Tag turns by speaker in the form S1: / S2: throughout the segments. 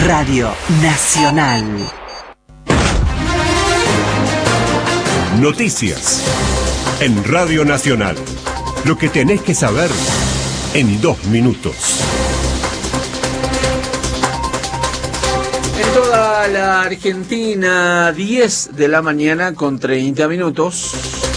S1: Radio Nacional.
S2: Noticias en Radio Nacional. Lo que tenés que saber en 2 minutos.
S3: En toda la Argentina, 10 de la mañana con 30 minutos.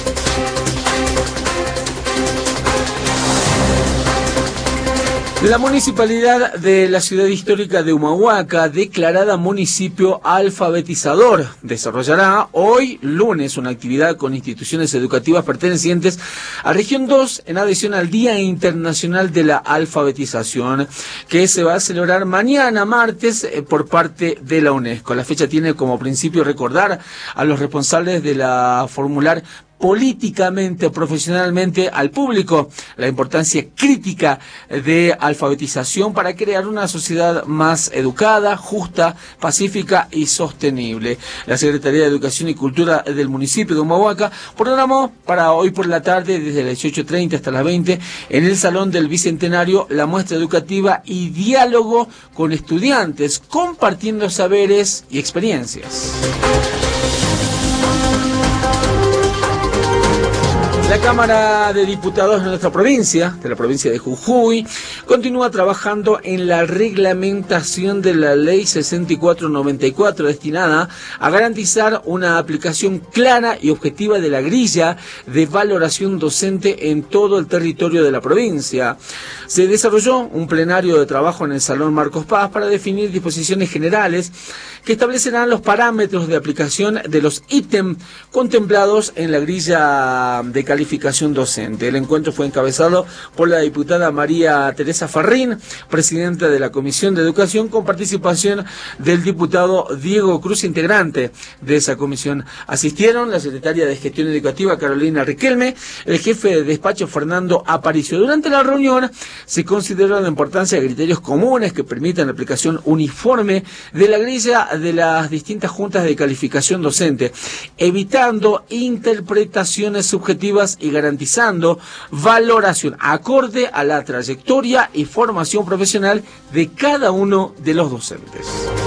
S3: La municipalidad de la ciudad histórica de Humahuaca, declarada municipio alfabetizador, desarrollará hoy, lunes, una actividad con instituciones educativas pertenecientes a Región 2 en adhesión al Día Internacional de la Alfabetización, que se va a celebrar mañana, martes, por parte de la UNESCO. La fecha tiene como principio recordar a los responsables de la formular políticamente, profesionalmente al público la importancia crítica de alfabetización para crear una sociedad más educada, justa, pacífica y sostenible. La Secretaría de Educación y Cultura del municipio de Humahuaca programó para hoy por la tarde, desde las 18:30 hasta las 20, en el Salón del Bicentenario, la muestra educativa y diálogo con estudiantes, compartiendo saberes y experiencias. La Cámara de Diputados de nuestra provincia, de la provincia de Jujuy, continúa trabajando en la reglamentación de la Ley 6494 destinada a garantizar una aplicación clara y objetiva de la grilla de valoración docente en todo el territorio de la provincia. Se desarrolló un plenario de trabajo en el Salón Marcos Paz para definir disposiciones generales que establecerán los parámetros de aplicación de los ítems contemplados en la grilla de calificación docente. El encuentro fue encabezado por la diputada María Teresa Farrín, presidenta de la Comisión de Educación, con participación del diputado Diego Cruz, integrante de esa comisión. Asistieron la secretaria de Gestión Educativa Carolina Riquelme, el jefe de despacho Fernando Aparicio. Durante la reunión se consideró la importancia de criterios comunes que permitan la aplicación uniforme de la grilla de las distintas juntas de calificación docente, evitando interpretaciones subjetivas y garantizando valoración acorde a la trayectoria y formación profesional de cada uno de los docentes.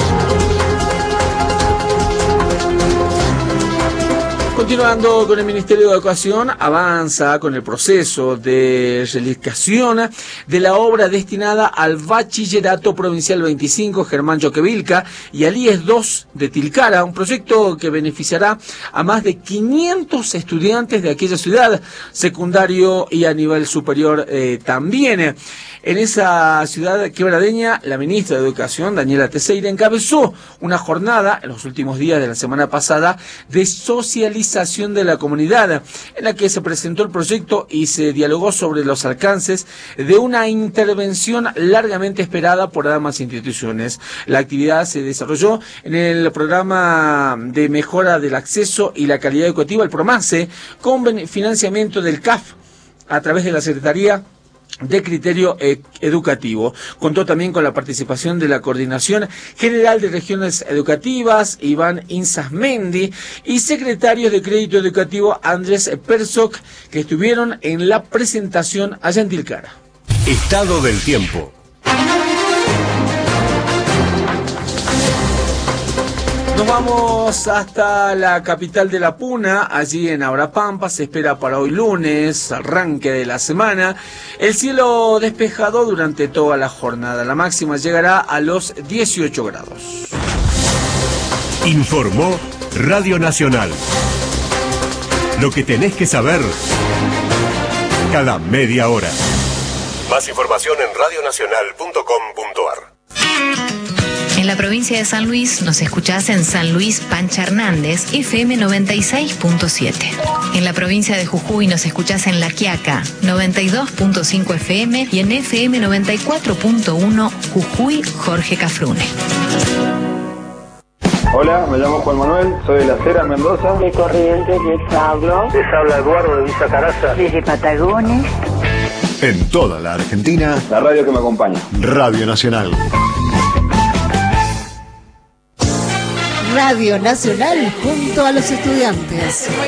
S3: Continuando con el Ministerio de Educación, avanza con el proceso de realización de la obra destinada al Bachillerato Provincial 25 Germán Choquevilca y al IES 2 de Tilcara, un proyecto que beneficiará a más de 500 estudiantes de aquella ciudad, secundario y a nivel superior también. En esa ciudad quebradeña, la ministra de Educación, Daniela Teixeira, encabezó una jornada en los últimos días de la semana pasada de socialización de la comunidad, en la que se presentó el proyecto y se dialogó sobre los alcances de una intervención largamente esperada por ambas instituciones. La actividad se desarrolló en el programa de mejora del acceso y la calidad educativa, el PROMACE, con financiamiento del CAF a través de la Secretaría de Criterio Educativo. Contó también con la participación de la Coordinación General de Regiones Educativas, Iván Inzasmendi, y secretarios de Crédito Educativo, Andrés Persoc, que estuvieron en la presentación allá en Tilcara.
S2: Estado del tiempo.
S3: Nos vamos hasta la capital de la Puna, allí en Abrapampa. Se espera para hoy lunes, arranque de la semana, el cielo despejado durante toda la jornada. La máxima llegará a los 18 grados.
S2: Informó Radio Nacional. Lo que tenés que saber cada media hora. Más información en radionacional.com.ar.
S4: En la provincia de San Luis nos escuchás en San Luis Pancha Hernández, FM 96.7. En la provincia de Jujuy nos escuchás en La Quiaca, 92.5 FM y en FM 94.1 Jujuy Jorge Cafrune.
S5: Hola, me llamo Juan Manuel, soy de La Cera, Mendoza.
S6: De Corrientes les hablo.
S5: Les habla Eduardo de Villa Caraza.
S6: Desde Patagones.
S2: En toda la Argentina,
S5: La radio que me acompaña.
S2: Radio Nacional.
S7: Radio Nacional junto a los estudiantes.